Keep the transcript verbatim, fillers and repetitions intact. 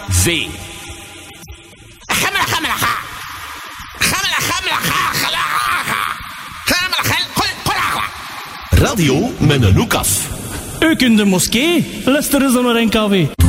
V. Radio met een hoekaf. U kunt de moskee, luisteren ze naar N K W.